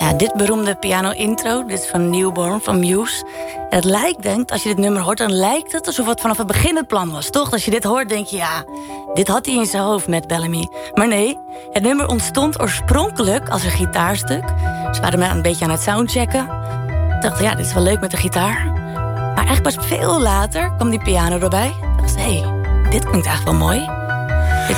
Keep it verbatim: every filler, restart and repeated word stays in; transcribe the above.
Ja, dit beroemde piano-intro, dit is van Newborn, van Muse. En het lijkt, denk, als je dit nummer hoort, dan lijkt het alsof het vanaf het begin het plan was, toch? Als je dit hoort, denk je, ja, dit had hij in zijn hoofd met Bellamy. Maar nee, het nummer ontstond oorspronkelijk als een gitaarstuk. Ze waren maar een beetje aan het soundchecken. Ik dacht, ja, dit is wel leuk met de gitaar. Maar eigenlijk pas veel later kwam die piano erbij. Ik dacht, hé, hey, dit klinkt eigenlijk wel mooi.